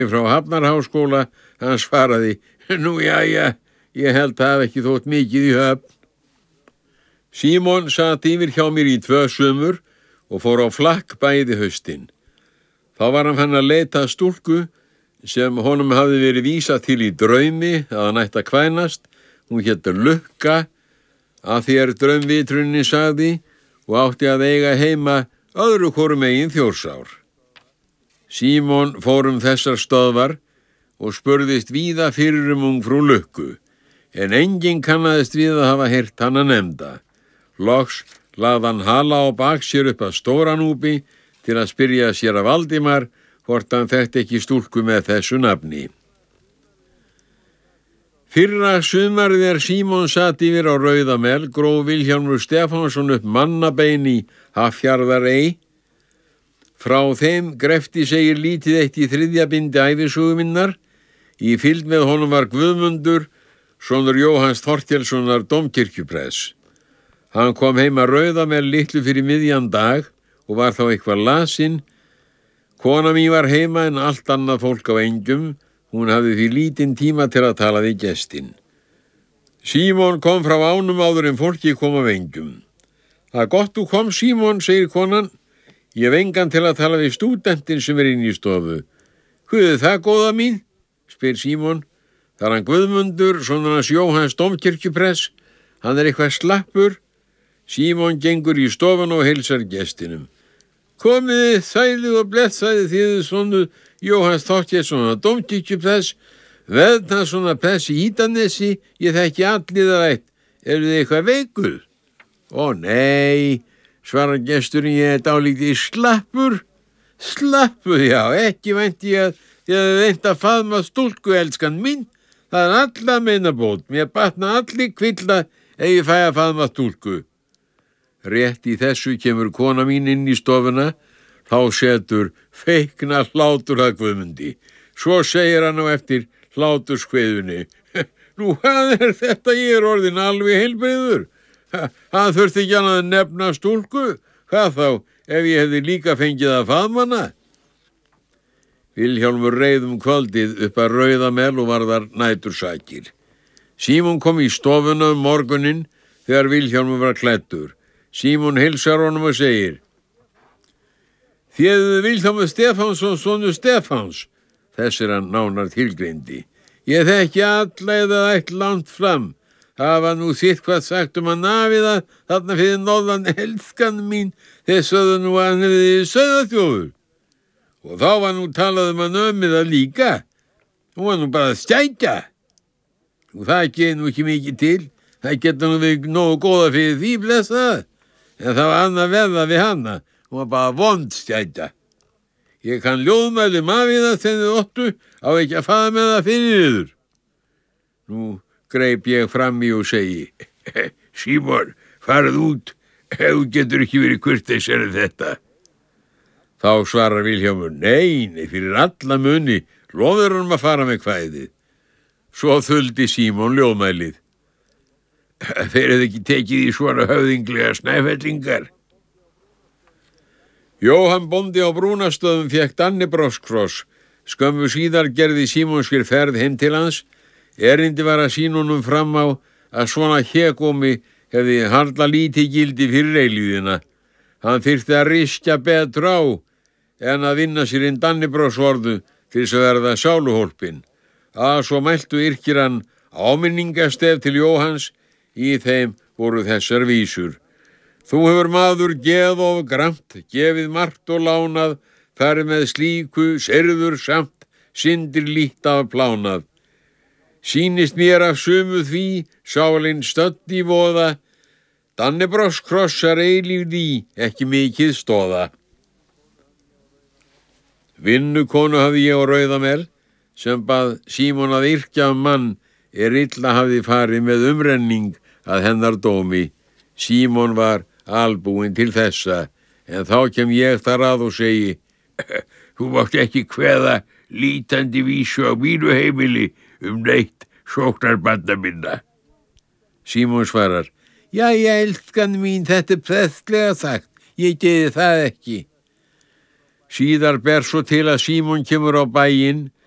frá Hafnarháskóla, hann svaraði, nú jæja, ég held það hafi ekki þótt mikið í Höfn. Símon sat yfir hjá mér í 2 sumur og fór á flakk bæði haustin. Þá var hann fann að leita að stúlku sem honum hafði verið vísað til í draumi að hann ætti að kvænast. Hún hét Lukka, að því draumvitrunni sagði, og átti að eiga heima öðru hvoru megin Þjórsár. Símon fór þessar stöðvar og spurðist víða fyrir ungfrú Lukku, en enginn kannaðist við að hafa heyrt hana nefnda. Loks lagði hann hala á bak sér upp að Stóranúpi til að spyrja sér af Valdimar hvort hann þekkti ekki stúlku með þessu nafni. Fyrra sumarið Símon sat yfir á Rauðamel, gróf Vilhjálmur Stefánsson upp mannabein í Hafnarfjarðarey. Frá þeim grefti segir lítið eitt í 3. bindi ævisögu minnar. Í fylgd með honum var Guðmundur, sonur Jóhanns Þorkelssonar dómkirkjuprests. Hann kom heim að Rauðamel litlu fyrir miðjan dag og var þá eitthvað lasinn. Kona mín var heima en allt annað fólk á Engjum. Hún hafði því lítinn tíma til að tala við gestinn. Símon kom frá ánum áður en fólki kom af Engjum. Það er gott þú kom, Símon, segir konan. Ég hef engan til að tala við stúdentinn sem inn í stofu. Hvað það, góða mín? Spyr Símon. Það er hann Guðmundur, sonur hans Jóhanns dómkirkjuprests. Hann er eitthvað slappur. Símon gengur í stofuna og heilsar gestinum. Komiði, sælið og blessaði þið sonur Jóhanns Þorkelssonar dómkirkjuprests. Veðna svona press í Ídanesi, ég þekki allir það rætt. Eru þið eitthvað veikur? Ó nei, svarar gesturinn, ég er dálítið slappur. Slappur, já, ekki vænti ég að þið hefði reynt að faðma stúlku, elskan mín. Það er alla meina bót, mér batna allir kvilla ef ég fæ að faðma stúlku. Rétt í þessu kemur kona mín inn í stofuna, þá setur feikna hlátur að Guðmundi. Svo segir hann á eftir hláturskveðunni. Nú, hvað er þetta? Ég er orðin alveg heilbrigður. Hann þurfti ekki annað að nefna stúlku. Hvað þá, ef ég hefði líka fengið að faðma hana? Vilhjálmur reið kvöldið upp að Rauðamel og var þar nætursakir. Símon kom í stofuna morguninn þegar Vilhjálmur var klæddur. Símon heilsar honum og segir, Þið Vilhjálmur Stefánsson, sonur Stefáns. Þess er hann nánar tilgreindi. Ég þekki alla eða ætt langt fram. Það var nú sitt hvað sagt að nafiða þarna fyrir norðan elskan mín. Þeir sögðu nú að hann hefði Sauðaþjófur. Og þá var nú talað að nömiða líka. Hún var nú bara að stækja. Og það geði nú ekki mikið til. Það geta nú verið nógu góða fyrir því, blessaða. En það var annað verða við hana. Hún var bara vond stækja. Ég kann ljóðmæli mafiða þenni óttu á ekki að fara með það fyrir yður. Nú greip ég fram í og segi, Símon, farð út, ef þú getur ekki verið kurteisari þetta. Þá svarar Vilhjálmur, nei, fyrir alla muni, lofur hann að fara með kvæðið. Svo þuldi Símon ljóðmælið. Þeir hefði ekki tekið í svona höfðinglega snæfellingar. Jóhann bóndi á Brúnastöðum fékk Dannebroskross. Skömmu síðar gerði Símon sér ferð heim til hans. Erindi var að sýna honum fram á að svona hégómi hefði harla lítið gildi fyrir eilíðina. Hann þyrfti að riskja betur á en að vinna sér inn Dannebrosksorðu til þess að verða sáluhólpin. Að svo mæltu yrkir hann áminningastef til Jóhanns, í þeim voru þessar vísur. Þú hefur maður geð of gramt, gefið margt og lánað, farið með slíku, serður samt, syndir lítt af plánað. Sýnist mér af sumu því, sálinn stödd í voða, Dannebroskrossar eilífð í, ekki mikið stóða. Vinnukonu hafði ég á Rauðamel, sem bað Símon að yrkja mann, illa hafði farið með umrenning að hennar dómi. Símon var albúinn til þessa, en þá kem ég þar að og segi, þú mátt ekki kveða lítandi vísu á mínu heimili neitt sóknarbarna minna. Símon svarar, jæja, elskan mín, þetta er prestlega sagt, ég geri það ekki. Síðar ber svo til að Símon kemur á bæinn